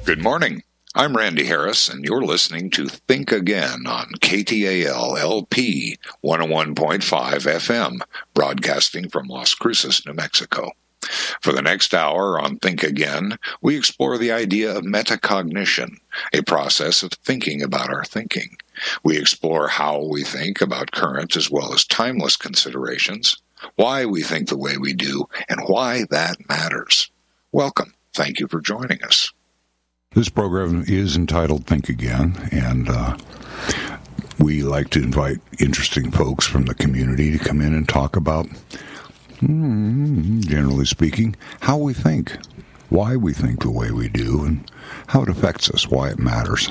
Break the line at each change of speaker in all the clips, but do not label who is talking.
Good morning. I'm Randy Harris, and you're listening to Think Again on KTAL LP 101.5 FM, broadcasting from Las Cruces, New Mexico. For the next hour on Think Again, we explore the idea of metacognition, a process of thinking about our thinking. We explore how we think about current as well as timeless considerations, why we think the way we do, and why that matters. Welcome. Thank you for joining us.
This program is entitled Think Again, and we like to invite interesting folks from the community to come in and talk about, generally speaking, how we think, why we think the way we do, and how it affects us, why it matters.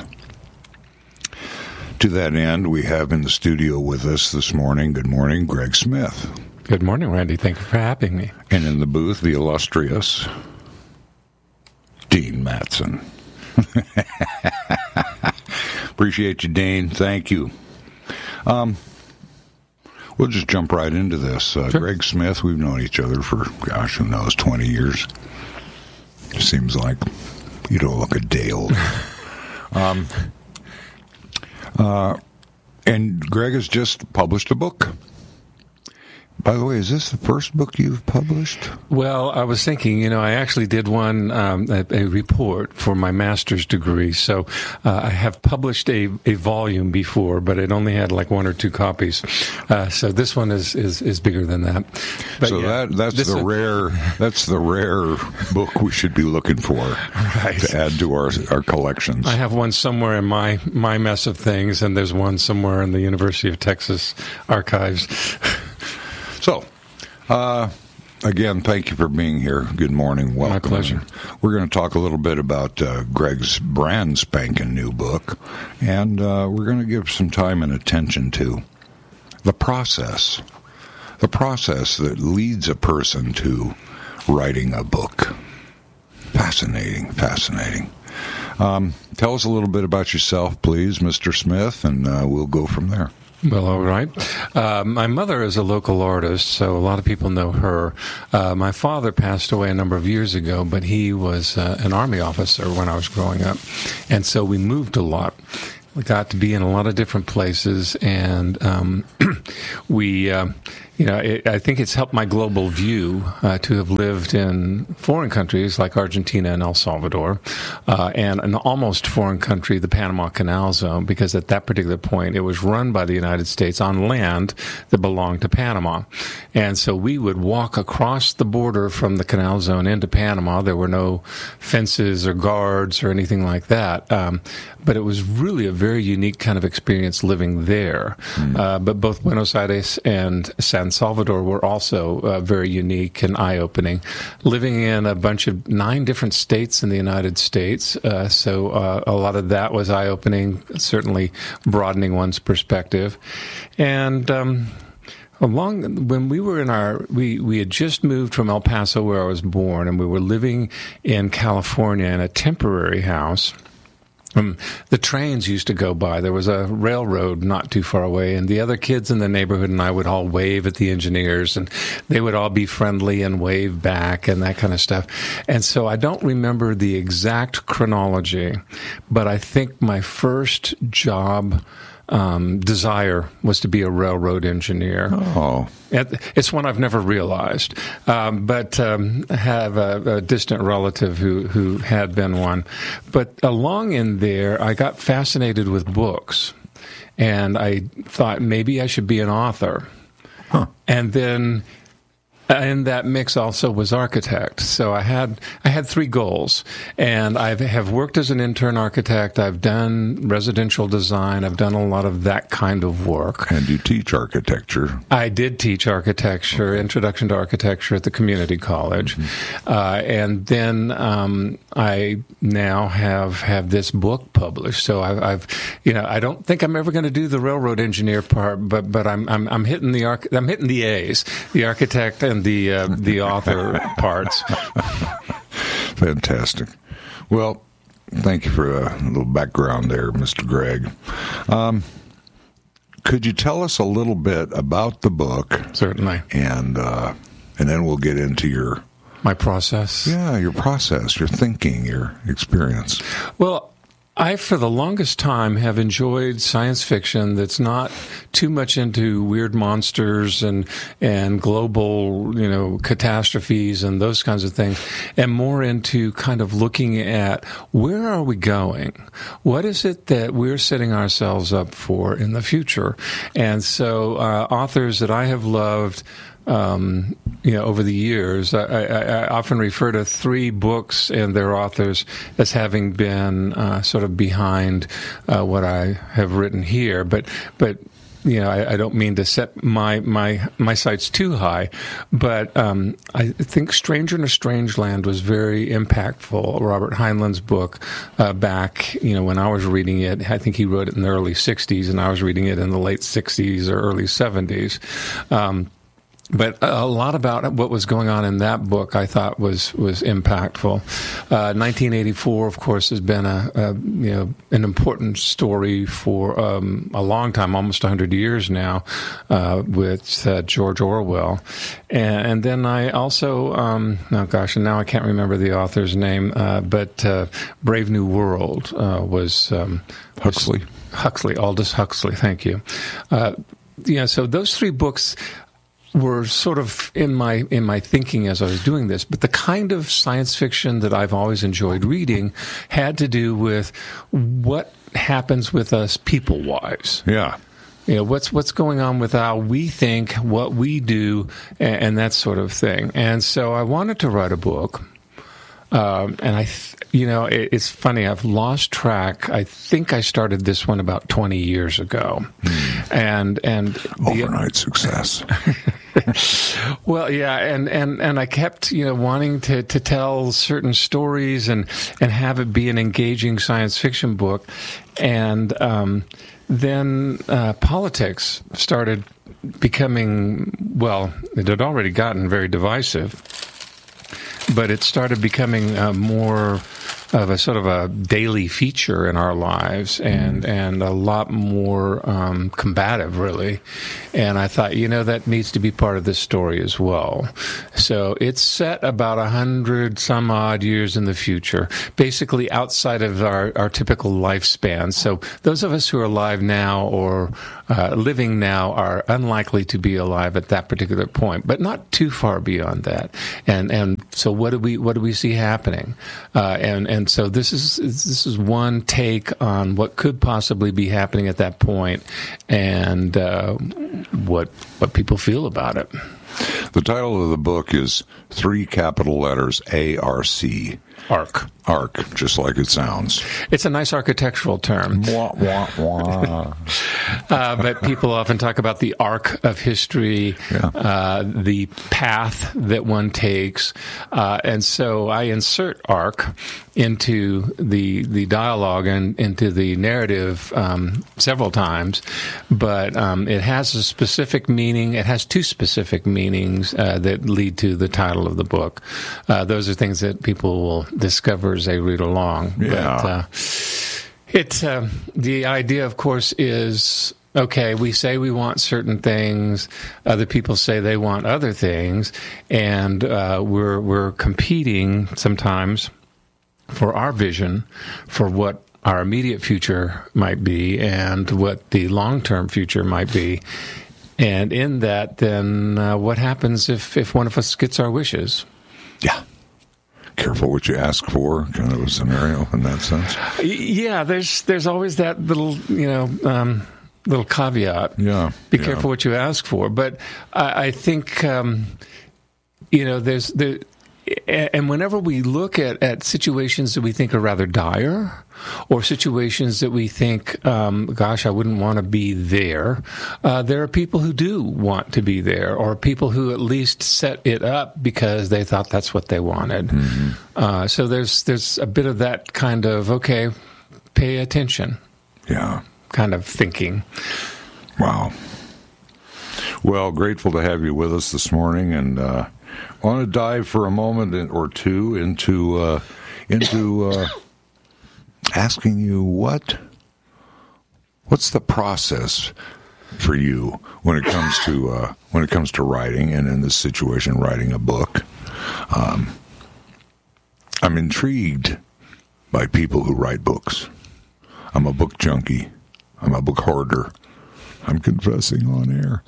To that end, we have in the studio with us this morning, good morning, Greg Smith.
Good morning, Randy. Thank you for having me.
And in the booth, the illustrious Dean Matson. Appreciate you, Dane. Thank you. We'll just jump right into this. Sure. Greg Smith, we've known each other for, gosh, who knows, 20 years. Seems like you don't look a day older. And Greg has just published a book. By the way, is this the first book you've published?
Well, I was thinking, I actually did one, a report for my master's degree. So I have published a volume before, but it only had like one or two copies. So this one is bigger than that. But
so yeah, that's the rare book we should be looking for, right, to add to our collections.
I have one somewhere in my mess of things, and there's one somewhere in the University of Texas archives.
So, again, thank you for being here. Good morning. Welcome.
My pleasure.
We're going to talk a little bit about Greg's brand spanking new book, and we're going to give some time and attention to the process that leads a person to writing a book. Fascinating. Tell us a little bit about yourself, please, Mr. Smith, and we'll go from there.
Well, all right. My mother is a local artist, so a lot of people know her. My father passed away a number of years ago, but he was an Army officer when I was growing up. And so we moved a lot. We got to be in a lot of different places, and I think it's helped my global view to have lived in foreign countries like Argentina and El Salvador, and an almost foreign country, the Panama Canal Zone, because at that particular point it was run by the United States on land that belonged to Panama. And so we would walk across the border from the Canal Zone into Panama. There were no fences or guards or anything like that. But it was really a very unique kind of experience living there. But both Buenos Aires and San Salvador were also very unique and eye-opening. Living in a bunch of 9 different states in the United States, so a lot of that was eye-opening, certainly broadening one's perspective. And when we were we had just moved from El Paso, where I was born, and we were living in California in a temporary house. The trains used to go by. There was a railroad not too far away, and the other kids in the neighborhood and I would all wave at the engineers, and they would all be friendly and wave back and that kind of stuff. And so I don't remember the exact chronology, but I think my first job desire was to be a railroad engineer.
Oh.
It's one I've never realized, but have a distant relative who had been one. But along in there, I got fascinated with books, and I thought maybe I should be an author. Huh. And then in that mix also was architect. So I had 3 goals, and I have worked as an intern architect. I've done residential design. I've done a lot of that kind of work.
And you teach architecture.
I did teach architecture, Introduction to Architecture at the community college. Mm-hmm. And then I now have this book published. So I've I don't think I'm ever going to do the railroad engineer part, but I'm hitting the A's, the architect and the author parts.
Fantastic. Well, thank you for a little background there, Mr. Greg. Could you tell us a little bit about the book?
Certainly.
And then we'll get into your
My process?
Yeah, your process, your thinking, your experience.
Well, I, for the longest time, have enjoyed science fiction that's not too much into weird monsters and global, catastrophes and those kinds of things, and more into kind of looking at where are we going? What is it that we're setting ourselves up for in the future? And so authors that I have loved over the years, I often refer to 3 books and their authors as having been sort of behind what I have written here. But I don't mean to set my sights too high, but I think Stranger in a Strange Land was very impactful. Robert Heinlein's book back, when I was reading it, I think he wrote it in the early 60s, and I was reading it in the late 60s or early 70s. But a lot about what was going on in that book I thought was impactful. 1984, of course, has been an important story for a long time, almost 100 years now, with George Orwell. And then I also, and now I can't remember the author's name, but Brave New World was
Huxley.
Aldous Huxley. Thank you. So those 3 books were sort of in my thinking as I was doing this, but the kind of science fiction that I've always enjoyed reading had to do with what happens with us people-wise.
Yeah.
What's going on with how we think, what we do, and that sort of thing. And so I wanted to write a book. And it's funny, I've lost track. I think I started this one about 20 years ago. And
overnight success.
Well, yeah, and I kept, wanting to tell certain stories and have it be an engaging science fiction book. And then politics started becoming, it had already gotten very divisive, but it started becoming more of a sort of a daily feature in our lives, and a lot more combative, really. And I thought, that needs to be part of this story as well. So it's set about 100 some odd years in the future, basically outside of our typical lifespan. So those of us who are alive now or living now are unlikely to be alive at that particular point, but not too far beyond that. And so what do we see happening? And so this is one take on what could possibly be happening at that point, and what people feel about it.
The title of the book is 3 capital letters ARC. Arc, just like it sounds.
It's a nice architectural term.
Wah, wah, wah.
But people often talk about the arc of history, the path that one takes. And so I insert arc into the dialogue and into the narrative several times. But it has a specific meaning. It has 2 specific meanings that lead to the title of the book. Those are things that people will discover as they read along.
Yeah.
But the idea, of course, is, okay, we say we want certain things, other people say they want other things, and we're competing sometimes for our vision for what our immediate future might be and what the long-term future might be. And in that, then what happens if one of us gets our wishes?
Yeah. Careful what you ask for, kind of a scenario in that sense.
Yeah, there's always that little, little caveat.
Yeah.
Be careful what you ask for. But I think, and whenever we look at situations that we think are rather dire, or situations that we think, gosh, I wouldn't want to be there, there are people who do want to be there, or people who at least set it up because they thought that's what they wanted. Mm-hmm. So there's a bit of that kind of, okay, pay attention.
Yeah.
Kind of thinking.
Wow. Well, grateful to have you with us this morning, and I want to dive for a moment or two into asking you what's the process for you when it comes to writing, and in this situation, writing a book. I'm intrigued by people who write books. I'm a book junkie. I'm a book hoarder. I'm confessing on air.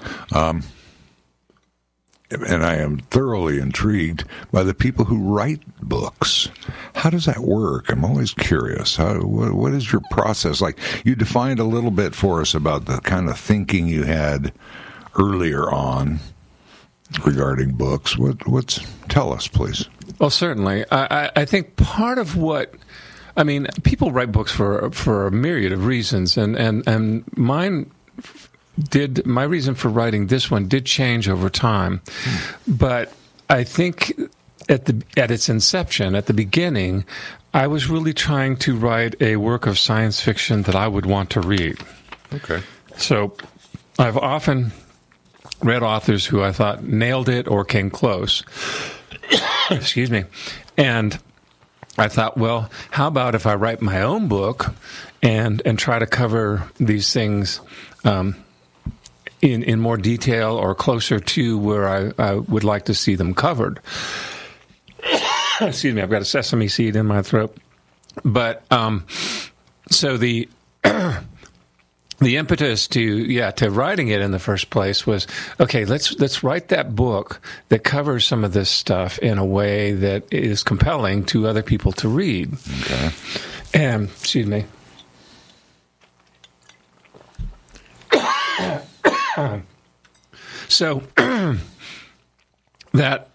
And I am thoroughly intrigued by the people who write books. How does that work? I'm always curious. What is your process like? You defined a little bit for us about the kind of thinking you had earlier on regarding books. Tell us, please.
Well, certainly. I think part of people write books for a myriad of reasons, and mine did. My reason for writing this one did change over time, but I think at its inception, at the beginning, I was really trying to write a work of science fiction that I would want to read.
Okay.
So I've often read authors who I thought nailed it or came close. Excuse me. And I thought, well, how about if I write my own book and try to cover these things in more detail or closer to where I would like to see them covered. Excuse me, I've got a sesame seed in my throat. But so the impetus to writing it in the first place was, okay, let's write that book that covers some of this stuff in a way that is compelling to other people to read.
Okay.
And excuse me. So that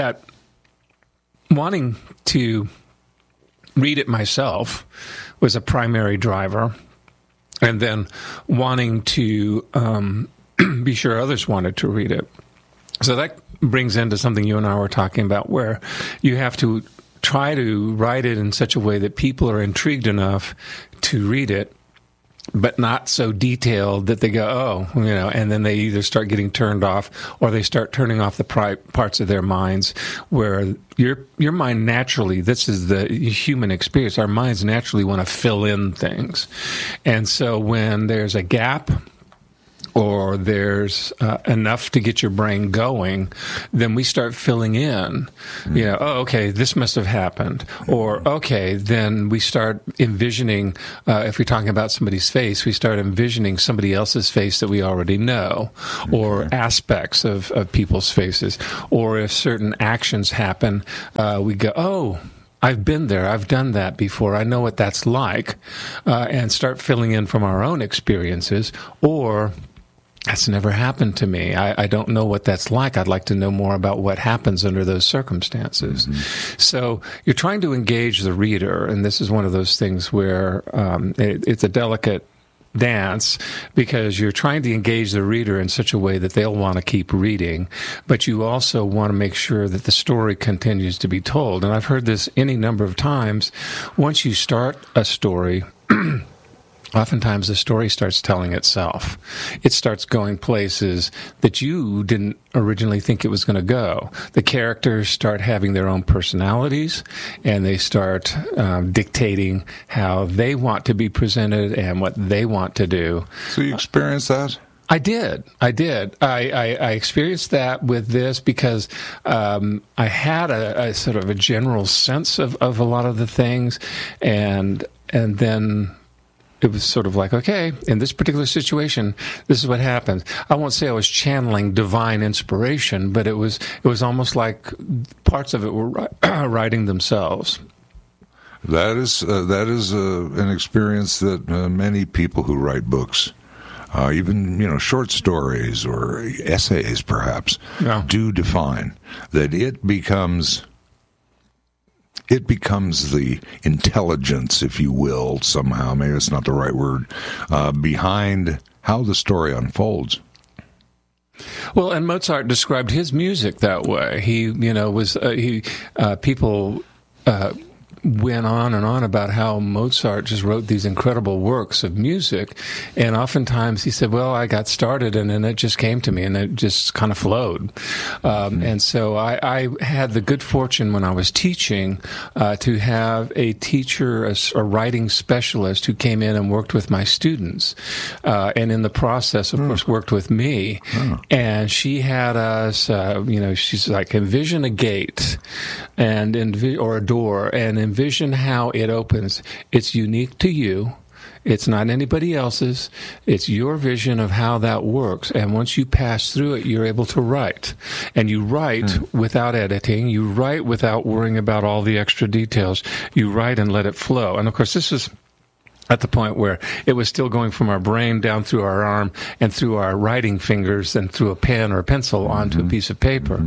wanting to read it myself was a primary driver, and then wanting to be sure others wanted to read it. So that brings into something you and I were talking about, where you have to try to write it in such a way that people are intrigued enough to read it, but not so detailed that they go, and then they either start getting turned off or they start turning off the parts of their minds where your mind naturally, this is the human experience, our minds naturally want to fill in things. And so when there's a gap or there's enough to get your brain going, then we start filling in. Okay, this must have happened. Or, okay, then we start envisioning, if we're talking about somebody's face, we start envisioning somebody else's face that we already know, or aspects of people's faces. Or if certain actions happen, we go, oh, I've been there. I've done that before. I know what that's like, and start filling in from our own experiences. Or that's never happened to me. I don't know what that's like. I'd like to know more about what happens under those circumstances. Mm-hmm. So you're trying to engage the reader, and this is one of those things where it's a delicate dance, because you're trying to engage the reader in such a way that they'll want to keep reading, but you also want to make sure that the story continues to be told. And I've heard this any number of times. Once you start a story, oftentimes the story starts telling itself. It starts going places that you didn't originally think it was going to go. The characters start having their own personalities, and they start dictating how they want to be presented and what they want to do.
So you experienced that?
I did. I experienced that with this because I had a sort of a general sense of a lot of the things, and then it was sort of like, okay, in this particular situation, this is what happens. I won't say I was channeling divine inspiration, but it was almost like parts of it were writing themselves.
That is an experience that many people who write books, even short stories or essays, perhaps, do define. That it becomes the intelligence, if you will, somehow, maybe it's not the right word, behind how the story unfolds.
Well, and Mozart described his music that way. He, people went on and on about how Mozart just wrote these incredible works of music. And oftentimes he said, well, I got started and then it just came to me and it just kind of flowed. And so I had the good fortune when I was teaching to have a teacher, a writing specialist who came in and worked with my students. And in the process, of course, worked with me. And she had us, she's like, envision a gate or a door and envision how it opens. It's unique to you. It's not anybody else's. It's your vision of how that works. And once you pass through it, you're able to write. And you write without editing. You write without worrying about all the extra details. You write and let it flow. And of course, this is at the point where it was still going from our brain down through our arm and through our writing fingers and through a pen or a pencil onto a piece of paper.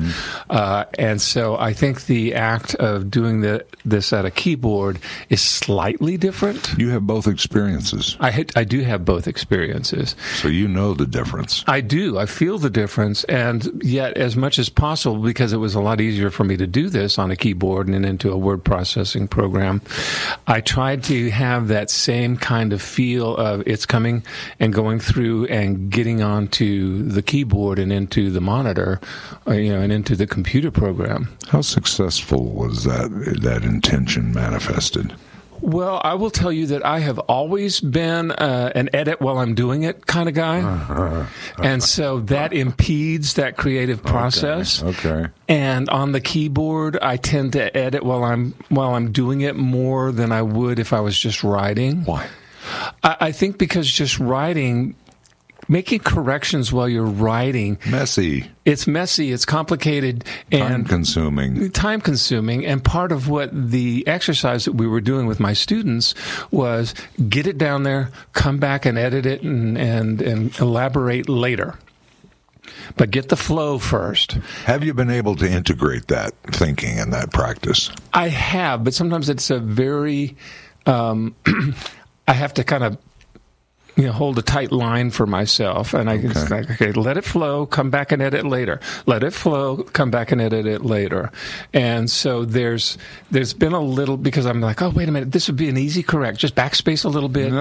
And so I think the act of doing this at a keyboard is slightly different.
You have both experiences.
I do have both experiences.
So you know the difference.
I do. I feel the difference. And yet, as much as possible, because it was a lot easier for me to do this on a keyboard and into a word processing program, I tried to have that same kind of feel of it's coming and going through and getting onto the keyboard and into the monitor, and into the computer program.
How successful was that intention manifested?
Well, I will tell you that I have always been an edit while I'm doing it kind of guy. And so that impedes that creative process.
Okay.
And on the keyboard, I tend to edit while I'm doing it more than I would if I was just writing.
Why?
I think because just writing, making corrections while you're writing.
Messy.
It's messy, it's complicated, and time-consuming. And part of what the exercise that we were doing with my students was get it down there, come back and edit it and elaborate later. But get the flow first.
Have you been able to integrate that thinking and that practice?
I have, but sometimes it's a very... I have to kind of hold a tight line for myself, and I can say, okay, let it flow, come back and edit later. Let it flow, come back and edit it later. And so there's been a little, because I'm like, oh, wait a minute, this would be an easy correct. Just backspace a little bit.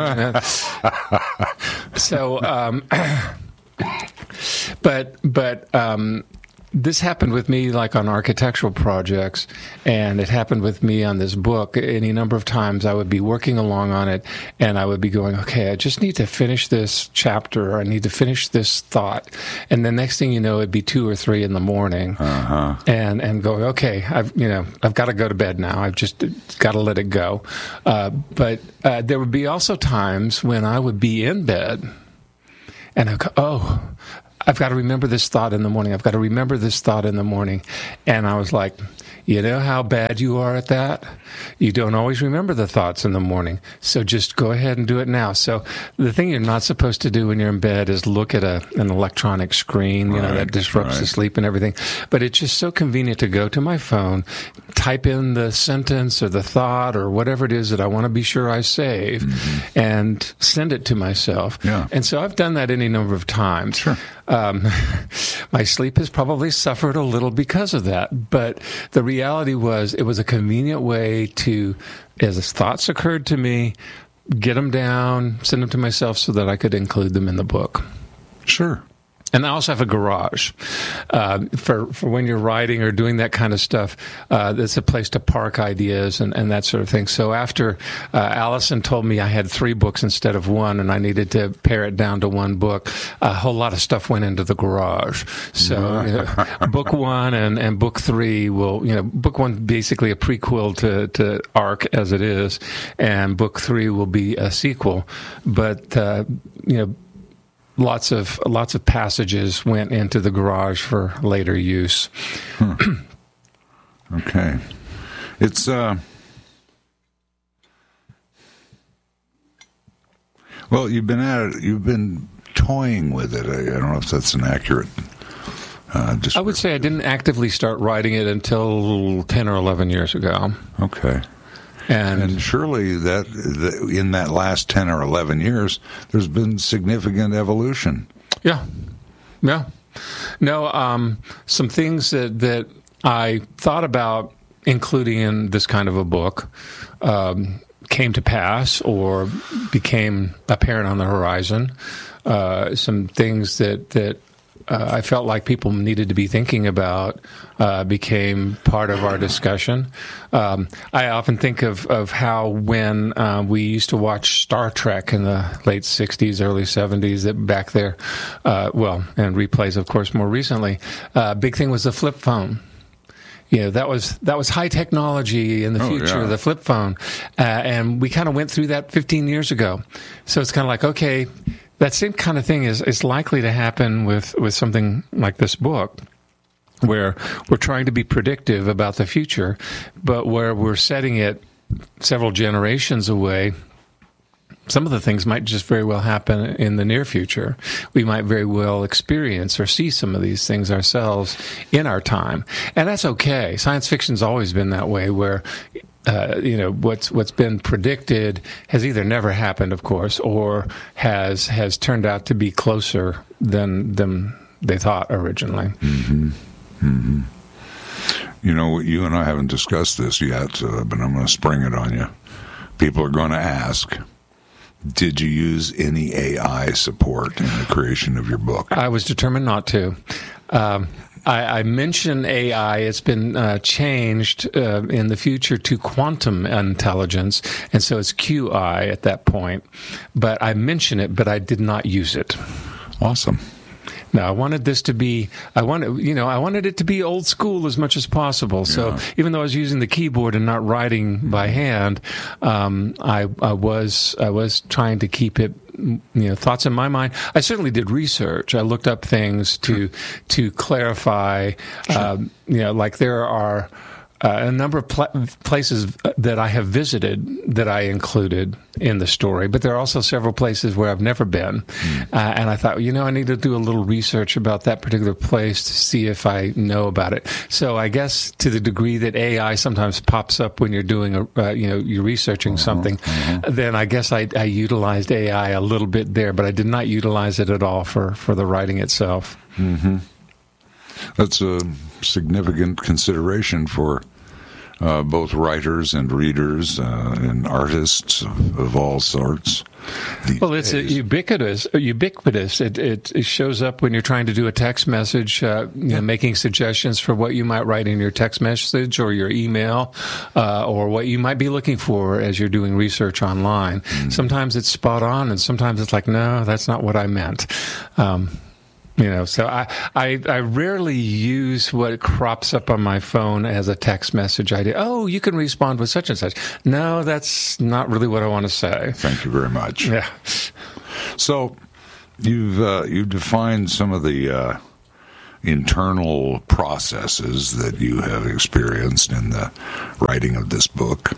But this happened with me like on architectural projects, and it happened with me on this book. Any number of times I would be working along on it, and I would be going, okay, I just need to finish this chapter, or I need to finish this thought. And the next thing you know, it'd be 2 or 3 in the morning, and going, okay, I've got to go to bed now. I've just got to let it go. But there would be also times when I would be in bed, and I'd go, I've got to remember this thought in the morning. I've got to remember this thought in the morning. And I was like, you know how bad you are at that? You don't always remember the thoughts in the morning. So just go ahead and do it now. So the thing you're not supposed to do when you're in bed is look at an electronic screen, that disrupts the sleep and everything. But it's just so convenient to go to my phone, type in the sentence or the thought or whatever it is that I want to be sure I save, and send it to myself.
Yeah.
And so I've done that any number of times.
Sure.
My sleep has probably suffered a little because of that, but the reality was it was a convenient way to, as thoughts occurred to me, get them down, send them to myself so that I could include them in the book.
Sure.
And I also have a garage for when you're writing or doing that kind of stuff. It's a place to park ideas and that sort of thing. So after Allison told me I had 3 books instead of 1, and I needed to pare it down to 1 book, a whole lot of stuff went into the garage. So book 1 and book 3 will, book 1 basically a prequel to Arc as it is, and book 3 will be a sequel. But Lots of passages went into the garage for later use.
Okay, it's well, you've been at it. You've been toying with it. I don't know if that's an accurate description. I
would say I didn't actively start writing it until 10 or 11 years ago.
Okay. And surely that in that last 10 or 11 years, there's been significant evolution.
Yeah. No, some things that I thought about including in this kind of a book came to pass or became apparent on the horizon. Some things that I felt like people needed to be thinking about became part of our discussion. I often think of how when we used to watch Star Trek in the late 60s, early 70s, that back there, and replays, of course, more recently, big thing was the flip phone. That was high technology in the future, the flip phone. And we kind of went through that 15 years ago. So it's kind of like, okay, that same kind of thing is likely to happen with something like this book, where we're trying to be predictive about the future, but where we're setting it several generations away. Some of the things might just very well happen in the near future. We might very well experience or see some of these things ourselves in our time. And that's okay. Science fiction's always been that way, where what's been predicted has either never happened, of course, or has turned out to be closer than they thought originally.
Mm-hmm. Mm-hmm. You and I haven't discussed this yet, but I'm going to spring it on you. People are going to ask, did you use any AI support in the creation of your book?
I was determined not to. I mention AI. It's been changed in the future to quantum intelligence, and so it's QI at that point. But I mention it, but I did not use it.
Awesome.
Now, I wanted this to be, I wanted it to be old school as much as possible. So even though I was using the keyboard and not writing by hand, I was trying to keep it, thoughts in my mind. I certainly did research. I looked up things to clarify, like there are a number of places that I have visited that I included in the story, but there are also several places where I've never been. And I thought, I need to do a little research about that particular place to see if I know about it. So I guess to the degree that AI sometimes pops up when you're doing you're researching something, then I guess I utilized AI a little bit there, but I did not utilize it at all for the writing itself.
Mm-hmm. That's a significant consideration for both writers and readers and artists of all sorts.
Well, it's ubiquitous. It shows up when you're trying to do a text message, making suggestions for what you might write in your text message or your email, or what you might be looking for as you're doing research online. Sometimes it's spot on, and sometimes it's like, no, that's not what I meant. So I rarely use what crops up on my phone as a text message idea. Oh, you can respond with such and such. No, that's not really what I want to say.
Thank you very much.
Yeah.
So you've defined some of the internal processes that you have experienced in the writing of this book.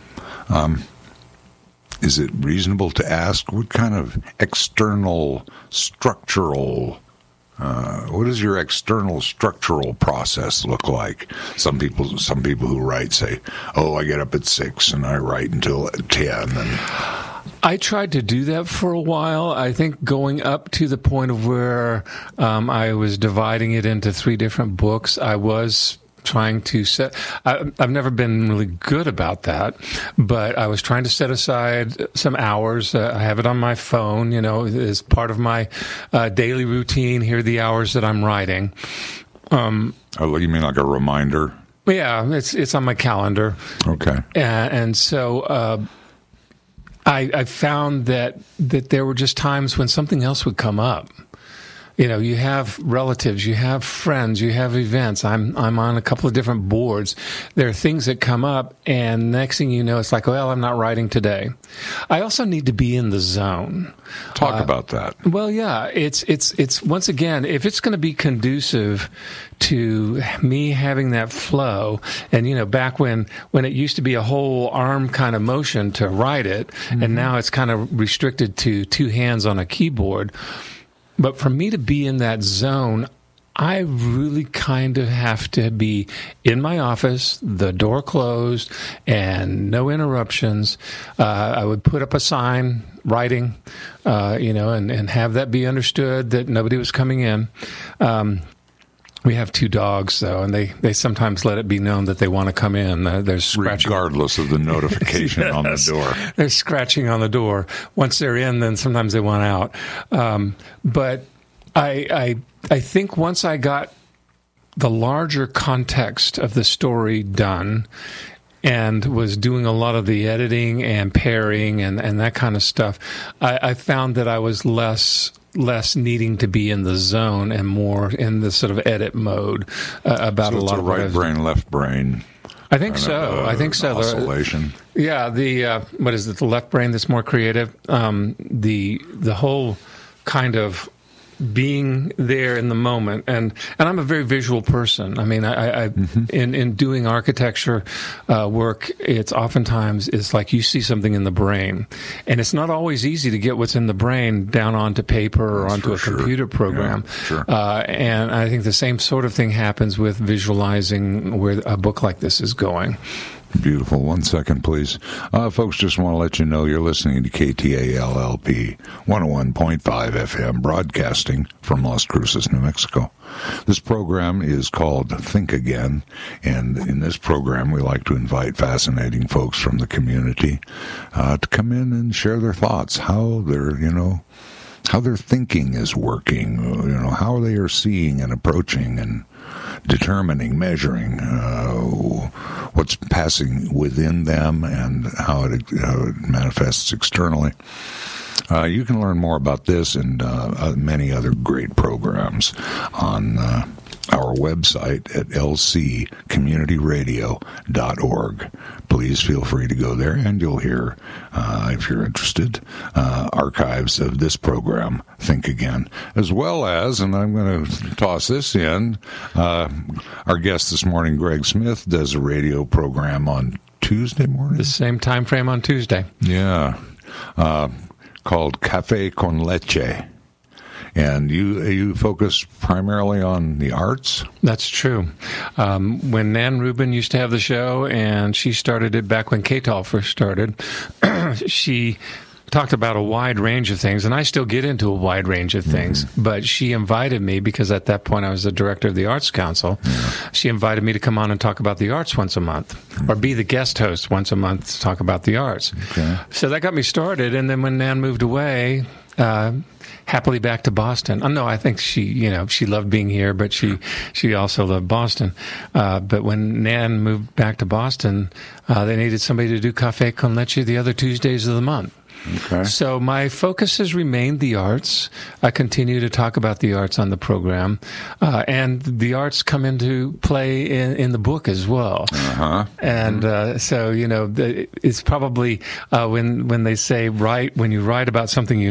Is it reasonable to ask what kind of external structural what does your external structural process look like? Some people who write say, "Oh, I get up at 6 and I write until 10." And
I tried to do that for a while. I think going up to the point of where I was dividing it into 3 different books, I was trying to set. I've never been really good about that, but I was trying to set aside some hours. I have it on my phone, as part of my daily routine. Here are the hours that I'm writing.
You mean like a reminder?
Yeah, it's on my calendar.
Okay.
And so I found that there were just times when something else would come up. You have relatives, you have friends, you have events. I'm on a couple of different boards. There are things that come up, and next thing you know, it's like, well, I'm not writing today. I also need to be in the zone.
Talk about that.
Well, yeah, it's once again, if it's going to be conducive to me having that flow, and back when it used to be a whole arm kind of motion to write it, and now it's kind of restricted to 2 hands on a keyboard. But for me to be in that zone, I really kind of have to be in my office, the door closed, and no interruptions. I would put up a sign, writing, and have that be understood that nobody was coming in. We have 2 dogs, though, and they sometimes let it be known that they want to come in. They're scratching.
Regardless of the notification on the door.
They're scratching on the door. Once they're in, then sometimes they want out. But I think once I got the larger context of the story done and was doing a lot of the editing and pairing and that kind of stuff, I found that I was less needing to be in the zone and more in the sort of edit mode about
so
a lot
of right brain, left brain.
I think so. I think so.
Oscillation.
Yeah. What is it? The left brain that's more creative. The whole kind of being there in the moment, and I'm a very visual person. I mean, in doing architecture work, it's like you see something in the brain, and it's not always easy to get what's in the brain down onto paper or onto a computer program.
Yeah, sure.
And I think the same sort of thing happens with visualizing where a book like this is going.
Beautiful. 1 second, please. Folks, just want to let you know you're listening to KTAL-LP 101.5 FM, broadcasting from Las Cruces, New Mexico. This program is called Think Again, and in this program we like to invite fascinating folks from the community to come in and share their thoughts, how their thinking is working, how they are seeing and approaching and determining, measuring what's passing within them and how it manifests externally. You can learn more about this and many other great programs on our website at lccommunityradio.org. Please feel free to go there, and you'll hear, if you're interested, archives of this program, Think Again, as well as, and I'm going to toss this in, our guest this morning, Greg Smith, does a radio program on Tuesday morning?
The same time frame on Tuesday.
Yeah. Called Café con Leche. And you focus primarily on the arts?
That's true. When Nan Rubin used to have the show, and she started it back when KTAL first started, she talked about a wide range of things, and I still get into a wide range of things, but she invited me, because at that point I was the director of the Arts Council, she invited me to come on and talk about the arts once a month, or be the guest host once a month to talk about the arts. Okay. So that got me started, and then when Nan moved away, happily back to Boston. No, I think she loved being here, but she also loved Boston. But when Nan moved back to Boston, they needed somebody to do Café con Leche the other Tuesdays of the month.
Okay.
So my focus has remained the arts. I continue to talk about the arts on the program, and the arts come into play in the book as well.
Uh-huh.
And so it's probably when they say when you write about something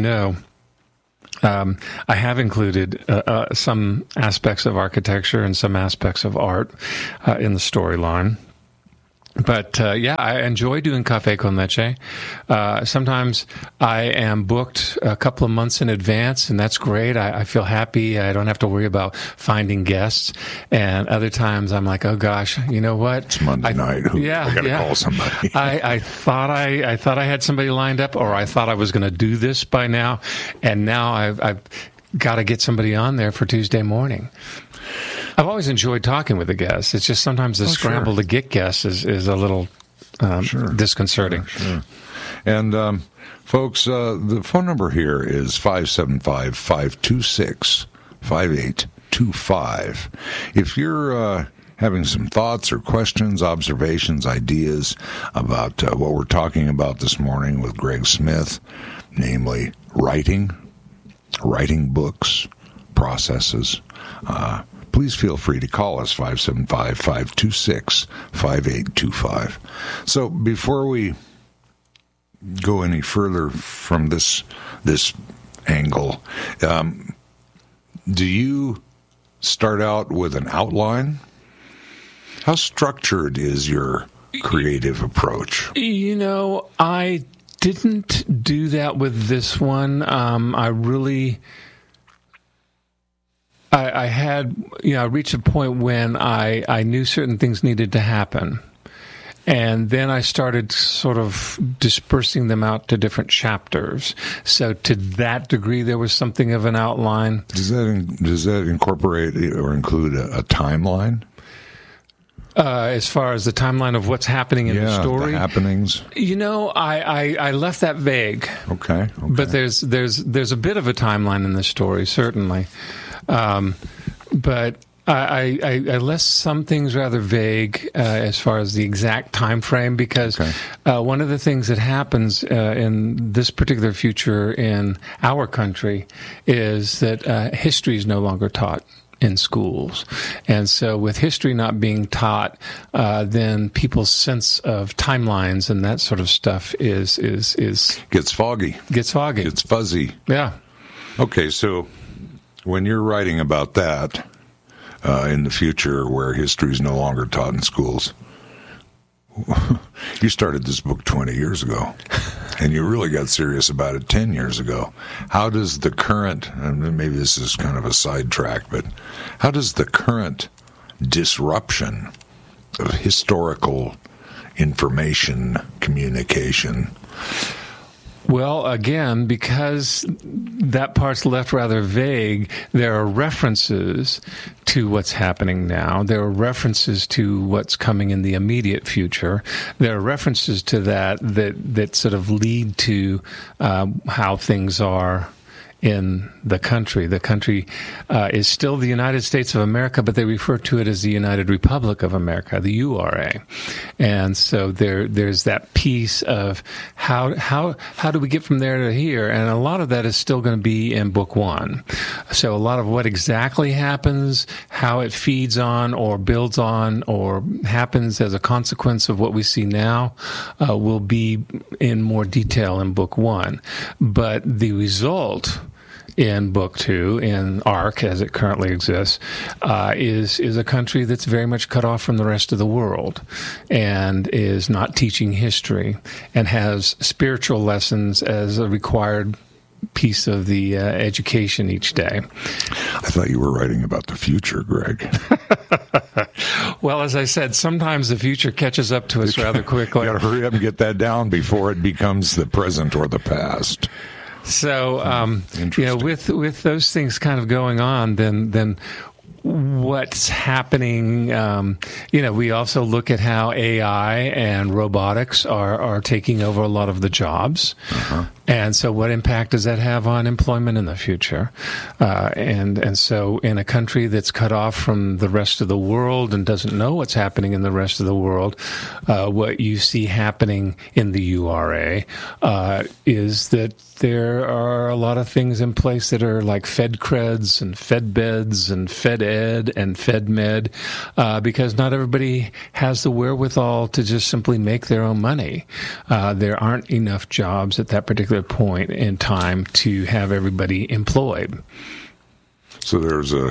I have included some aspects of architecture and some aspects of art in the storyline. But, I enjoy doing Café con Leche. Sometimes I am booked a couple of months in advance, and that's great. I feel happy. I don't have to worry about finding guests. And other times I'm like, oh, gosh, you know what?
It's Monday night. I got to call somebody.
I thought I had somebody lined up, or I thought I was going to do this by now. And now I've got to get somebody on there for Tuesday morning. I've always enjoyed talking with the guests. It's just sometimes the scramble to get guests is a little disconcerting.
Sure. And folks, the phone number here is 575-526-5825. If you're having some thoughts or questions, observations, ideas about what we're talking about this morning with Greg Smith, namely writing books, processes, please feel free to call us, 575-526-5825. So before we go any further from this angle, do you start out with an outline? How structured is your creative approach?
I didn't do that with this one. I had, I reached a point when I knew certain things needed to happen. And then I started sort of dispersing them out to different chapters. So to that degree, there was something of an outline.
Does that incorporate or include a timeline?
As far as the timeline of what's happening in the story,
the happenings.
I left that vague.
Okay.
But there's a bit of a timeline in the story, certainly. But I left some things rather vague as far as the exact time frame, because one of the things that happens in this particular future in our country is that history is no longer taught in schools. And so with history not being taught, then people's sense of timelines and that sort of stuff is
gets foggy.
Gets
fuzzy.
Yeah.
Okay, so when you're writing about that in the future where history is no longer taught in schools, you started this book 20 years ago, and you really got serious about it 10 years ago. How does the current, and maybe this is kind of a sidetrack, but how does the current disruption of historical information communication?
Well, again, because that part's left rather vague, there are references to what's happening now. There are references to what's coming in the immediate future. There are references to that sort of lead to how things are in the country. The country is still the United States of America, but they refer to it as the United Republic of America, the URA. And so there's that piece of how do we get from there to here? And a lot of that is still going to be in book one. So a lot of what exactly happens, how it feeds on or builds on or happens as a consequence of what we see now will be in more detail in book one. But the result in Book 2, in ARC as it currently exists, is a country that's very much cut off from the rest of the world and is not teaching history and has spiritual lessons as a required piece of the education each day.
I thought you were writing about the future, Greg.
Well, as I said, sometimes the future catches up to us rather quickly.
You got to hurry up and get that down before it becomes the present or the past.
So, with those things kind of going on, then what's happening, we also look at how AI and robotics are taking over a lot of the jobs. Uh-huh. And so what impact does that have on employment in the future? And so in a country that's cut off from the rest of the world and doesn't know what's happening in the rest of the world, what you see happening in the URA is that there are a lot of things in place that are like FedCreds and FedBeds and FedEd and FedMed, because not everybody has the wherewithal to just simply make their own money. There aren't enough jobs at that particular point in time to have everybody employed.
So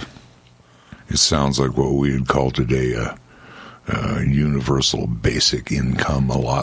it sounds like what we would call today a universal basic income